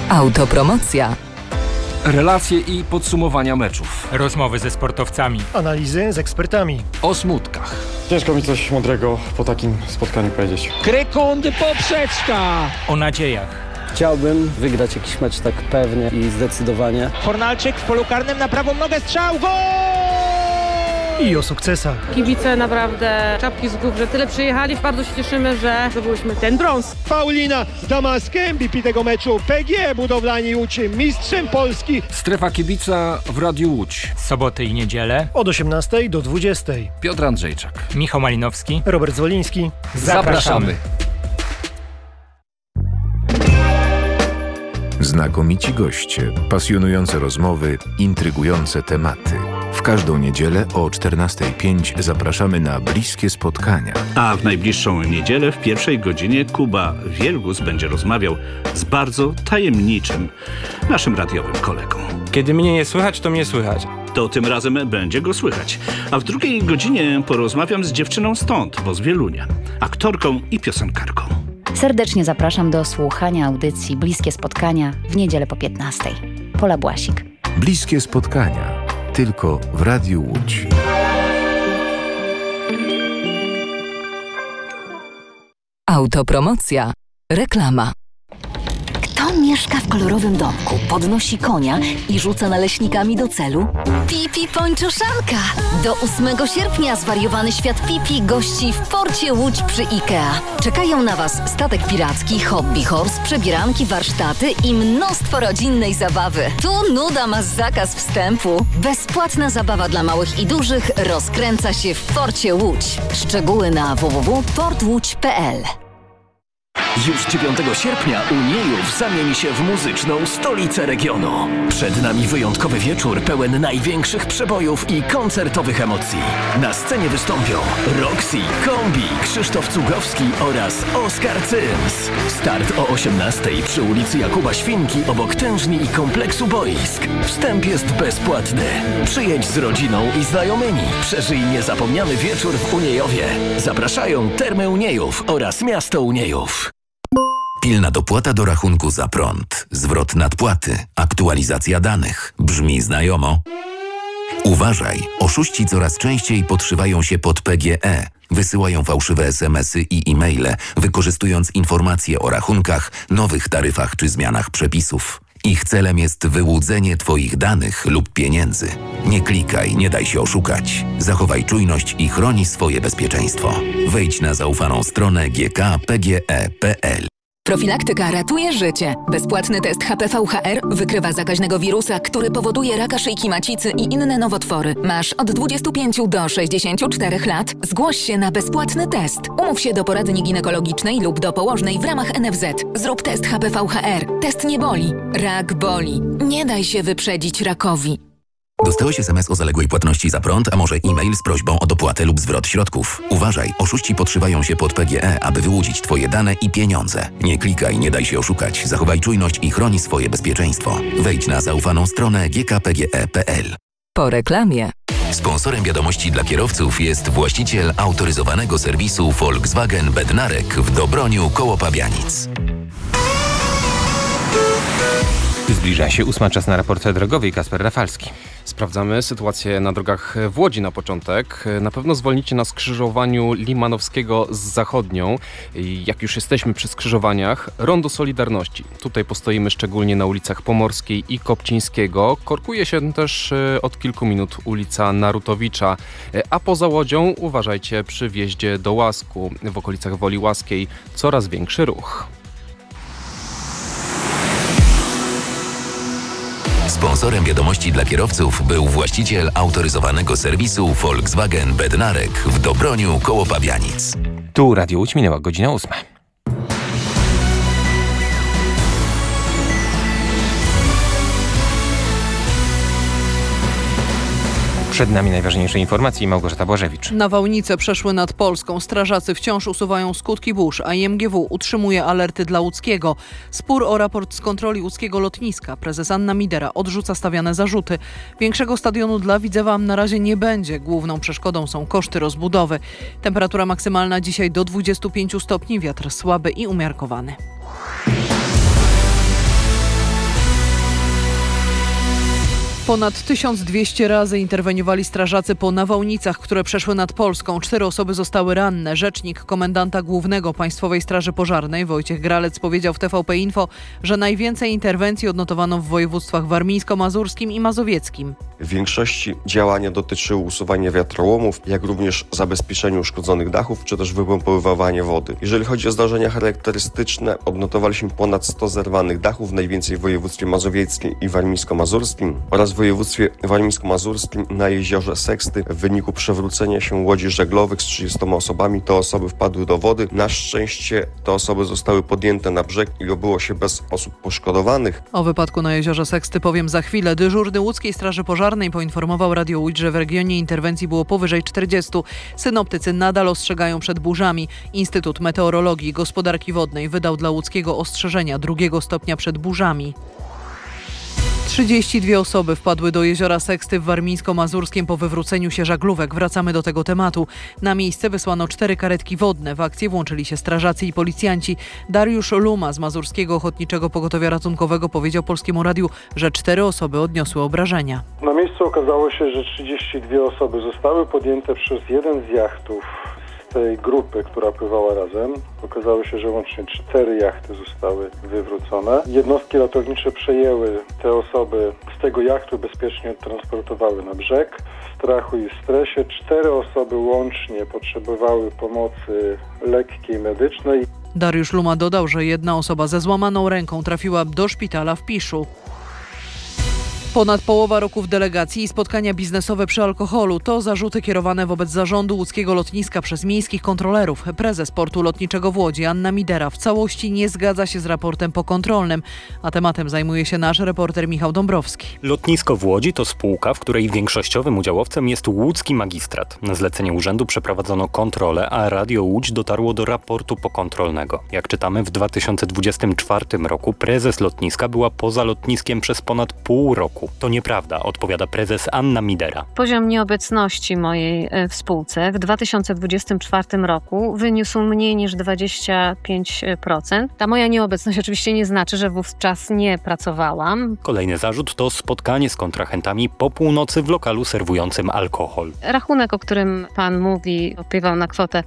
Autopromocja. Relacje i podsumowania meczów. Rozmowy ze sportowcami. Analizy z ekspertami. O smutkach. Ciężko mi coś mądrego po takim spotkaniu powiedzieć. Krykundy poprzeczka. O nadziejach. Chciałbym wygrać jakiś mecz tak pewnie i zdecydowanie. Fornalczyk w polu karnym na prawą nogę, strzał, gol! I o sukcesach. Kibice naprawdę czapki z głów, że tyle przyjechali. Bardzo się cieszymy, że zdobyliśmy ten brąz. Paulina z Damaskiem, MVP tego meczu. PGE Budowlani Łódź, mistrzem Polski. Strefa kibica w Radiu Łódź. Soboty i niedzielę. Od 18 do 20. Piotr Andrzejczak. Michał Malinowski. Robert Zwoliński. Zapraszamy. Znakomici goście, pasjonujące rozmowy, intrygujące tematy. W każdą niedzielę o 14:05 zapraszamy na bliskie spotkania. A w najbliższą niedzielę w pierwszej godzinie Kuba Wielgus będzie rozmawiał z bardzo tajemniczym naszym radiowym kolegą. Kiedy mnie nie słychać, to mnie słychać. To tym razem będzie go słychać. A w drugiej godzinie porozmawiam z dziewczyną stąd, bo z Wielunia, aktorką i piosenkarką. Serdecznie zapraszam do słuchania audycji Bliskie Spotkania w niedzielę po 15:00. Pola Błasik. Bliskie Spotkania. Tylko w Radiu Łódź. Autopromocja. Reklama. Kto mieszka w kolorowym domku, podnosi konia i rzuca naleśnikami do celu? Pipi Pończoszanka! Do 8 sierpnia zwariowany świat Pipi gości w porcie Łódź przy IKEA. Czekają na Was statek piracki, hobby horse, przebieranki, warsztaty i mnóstwo rodzinnej zabawy. Tu nuda ma zakaz wstępu. Bezpłatna zabawa dla małych i dużych rozkręca się w porcie Łódź. Szczegóły na www.portłódź.pl. Już 9 sierpnia Uniejów zamieni się w muzyczną stolicę regionu. Przed nami wyjątkowy wieczór pełen największych przebojów i koncertowych emocji. Na scenie wystąpią Roxy, Kombi, Krzysztof Cugowski oraz Oskar Cyms. Start o 18:00 przy ulicy Jakuba Świnki obok tężni i kompleksu boisk. Wstęp jest bezpłatny. Przyjedź z rodziną i znajomymi. Przeżyj niezapomniany wieczór w Uniejowie. Zapraszają Termy Uniejów oraz Miasto Uniejów. Pilna dopłata do rachunku za prąd, zwrot nadpłaty, aktualizacja danych. Brzmi znajomo? Uważaj, oszuści coraz częściej podszywają się pod PGE. Wysyłają fałszywe SMS-y i e-maile, wykorzystując informacje o rachunkach, nowych taryfach czy zmianach przepisów. Ich celem jest wyłudzenie Twoich danych lub pieniędzy. Nie klikaj, nie daj się oszukać. Zachowaj czujność i chroni swoje bezpieczeństwo. Wejdź na zaufaną stronę gkpge.pl. Profilaktyka ratuje życie. Bezpłatny test HPV-HR wykrywa zakaźnego wirusa, który powoduje raka szyjki macicy i inne nowotwory. Masz od 25 do 64 lat. Zgłoś się na bezpłatny test. Umów się do poradni ginekologicznej lub do położnej w ramach NFZ. Zrób test HPV-HR. Test nie boli. Rak boli. Nie daj się wyprzedzić rakowi. Dostałeś SMS o zaległej płatności za prąd, a może e-mail z prośbą o dopłatę lub zwrot środków. Uważaj, oszuści podszywają się pod PGE, aby wyłudzić Twoje dane i pieniądze. Nie klikaj, nie daj się oszukać. Zachowaj czujność i chroni swoje bezpieczeństwo. Wejdź na zaufaną stronę gkpge.pl. Po reklamie. Sponsorem wiadomości dla kierowców jest właściciel autoryzowanego serwisu Volkswagen Bednarek w Dobroniu koło Pabianic. Zbliża się 8, czas na raport drogowy i Kasper Rafalski. Sprawdzamy sytuację na drogach w Łodzi na początek. Na pewno zwolnicie na skrzyżowaniu Limanowskiego z Zachodnią. Jak już jesteśmy przy skrzyżowaniach, Rondo Solidarności. Tutaj postoimy szczególnie na ulicach Pomorskiej i Kopcińskiego. Korkuje się też od kilku minut ulica Narutowicza. A poza Łodzią uważajcie przy wjeździe do Łasku. W okolicach Woli Łaskiej coraz większy ruch. Sponsorem wiadomości dla kierowców był właściciel autoryzowanego serwisu Volkswagen Bednarek w Dobroniu koło Pabianic. Tu Radio Łódź, minęła godzina 8. Przed nami najważniejsze informacje i Małgorzata Błażewicz. Nawałnice przeszły nad Polską. Strażacy wciąż usuwają skutki burz, a IMGW utrzymuje alerty dla łódzkiego. Spór o raport z kontroli łódzkiego lotniska. Prezes Anna Midera odrzuca stawiane zarzuty. Większego stadionu dla Widzewa na razie nie będzie. Główną przeszkodą są koszty rozbudowy. Temperatura maksymalna dzisiaj do 25 stopni, wiatr słaby i umiarkowany. Ponad 1200 razy interweniowali strażacy po nawałnicach, które przeszły nad Polską. 4 osoby zostały ranne. Rzecznik komendanta głównego Państwowej Straży Pożarnej Wojciech Gralec powiedział w TVP Info, że najwięcej interwencji odnotowano w województwach warmińsko-mazurskim i mazowieckim. W większości działania dotyczyły usuwania wiatrołomów, jak również zabezpieczenia uszkodzonych dachów, czy też wypompowywania wody. Jeżeli chodzi o zdarzenia charakterystyczne, odnotowaliśmy ponad 100 zerwanych dachów, najwięcej w województwie mazowieckim i warmińsko-mazurskim oraz w województwie warmińsko-mazurskim na jeziorze Seksty. W wyniku przewrócenia się łodzi żeglowych z 30 osobami te osoby wpadły do wody. Na szczęście te osoby zostały podjęte na brzeg i obyło się bez osób poszkodowanych. O wypadku na jeziorze Seksty powiem za chwilę. Dyżurny łódzkiej Straży Pożarnej poinformował Radio Łódź, że w regionie interwencji było powyżej 40. Synoptycy nadal ostrzegają przed burzami. Instytut Meteorologii i Gospodarki Wodnej wydał dla łódzkiego ostrzeżenia 2 stopnia przed burzami. 32 osoby wpadły do jeziora Seksty w warmińsko-mazurskim po wywróceniu się żaglówek. Wracamy do tego tematu. Na miejsce wysłano 4 karetki wodne. W akcję włączyli się strażacy i policjanci. Dariusz Luma z Mazurskiego Ochotniczego Pogotowia Ratunkowego powiedział Polskiemu Radiu, że 4 osoby odniosły obrażenia. Na miejscu okazało się, że 32 osoby zostały podjęte przez jeden z jachtów z tej grupy, która pływała razem. Okazało się, że łącznie 4 jachty zostały wywrócone. Jednostki ratownicze przejęły te osoby z tego jachtu, bezpiecznie transportowały na brzeg. W strachu i w stresie 4 osoby łącznie potrzebowały pomocy lekkiej medycznej. Dariusz Luma dodał, że jedna osoba ze złamaną ręką trafiła do szpitala w Piszu. Ponad połowa roku w delegacji i spotkania biznesowe przy alkoholu to zarzuty kierowane wobec zarządu łódzkiego lotniska przez miejskich kontrolerów. Prezes portu lotniczego w Łodzi Anna Midera w całości nie zgadza się z raportem pokontrolnym, a tematem zajmuje się nasz reporter Michał Dąbrowski. Lotnisko w Łodzi to spółka, w której większościowym udziałowcem jest łódzki magistrat. Na zlecenie urzędu przeprowadzono kontrolę, a Radio Łódź dotarło do raportu pokontrolnego. Jak czytamy, w 2024 roku prezes lotniska była poza lotniskiem przez ponad pół roku. To nieprawda, odpowiada prezes Anna Midera. Poziom nieobecności mojej w spółce w 2024 roku wyniósł mniej niż 25%. Ta moja nieobecność oczywiście nie znaczy, że wówczas nie pracowałam. Kolejny zarzut to spotkanie z kontrahentami po północy w lokalu serwującym alkohol. Rachunek, o którym pan mówi, opiewał na kwotę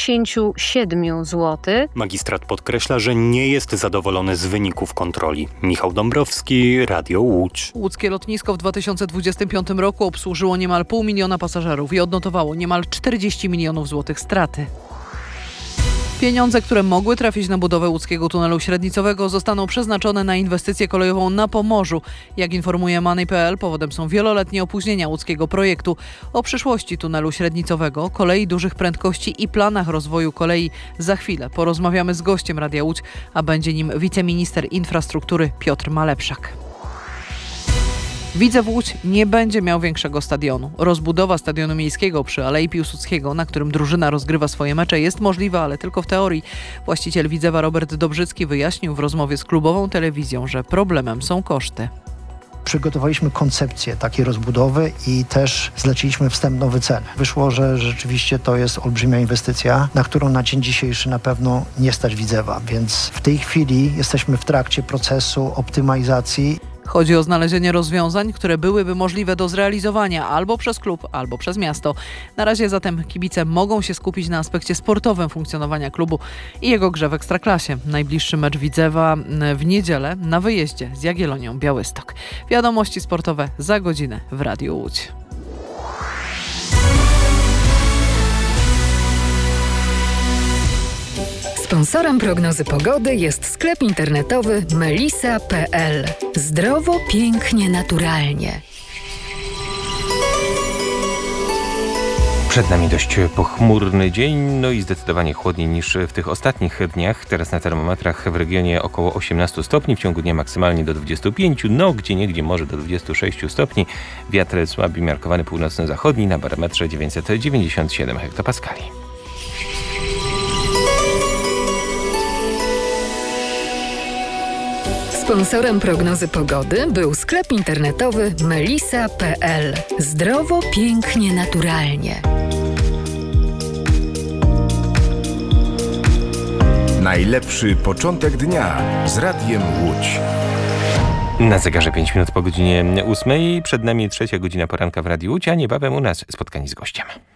67 zł. Magistrat podkreśla, że nie jest zadowolony z wyników kontroli. Michał Dąbrowski, Radio Łódź. Łódzkie lotnisko w 2025 roku obsłużyło niemal 500 000 pasażerów i odnotowało niemal 40 milionów złotych straty. Pieniądze, które mogły trafić na budowę łódzkiego tunelu średnicowego, zostaną przeznaczone na inwestycję kolejową na Pomorzu. Jak informuje Money.pl, powodem są wieloletnie opóźnienia łódzkiego projektu. O przyszłości tunelu średnicowego, kolei dużych prędkości i planach rozwoju kolei za chwilę porozmawiamy z gościem Radia Łódź, a będzie nim wiceminister infrastruktury Piotr Malepszak. Widzew Łódź nie będzie miał większego stadionu. Rozbudowa stadionu miejskiego przy Alei Piłsudskiego, na którym drużyna rozgrywa swoje mecze, jest możliwa, ale tylko w teorii. Właściciel Widzewa Robert Dobrzycki wyjaśnił w rozmowie z klubową telewizją, że problemem są koszty. Przygotowaliśmy koncepcję takiej rozbudowy i też zleciliśmy wstępną wycenę. Wyszło, że rzeczywiście to jest olbrzymia inwestycja, na którą na dzień dzisiejszy na pewno nie stać Widzewa, więc w tej chwili jesteśmy w trakcie procesu optymalizacji. Chodzi o znalezienie rozwiązań, które byłyby możliwe do zrealizowania albo przez klub, albo przez miasto. Na razie zatem kibice mogą się skupić na aspekcie sportowym funkcjonowania klubu i jego grze w Ekstraklasie. Najbliższy mecz Widzewa w niedzielę na wyjeździe z Jagiellonią Białystok. Wiadomości sportowe za godzinę w Radiu Łódź. Sponsorem prognozy pogody jest sklep internetowy melisa.pl. Zdrowo, pięknie, naturalnie. Przed nami dość pochmurny dzień, no i zdecydowanie chłodniej niż w tych ostatnich dniach. Teraz na termometrach w regionie około 18 stopni, w ciągu dnia maksymalnie do 25, no gdzieniegdzie może do 26 stopni. Wiatr słabi miarkowany północno-zachodni na barometrze 997 hektopaskali. Sponsorem prognozy pogody był sklep internetowy melisa.pl. Zdrowo, pięknie, naturalnie. Najlepszy początek dnia z Radiem Łódź. Na zegarze 5 minut po godzinie 8. Przed nami 3. godzina poranka w Radiu Łódź, a niebawem u nas spotkanie z gościem.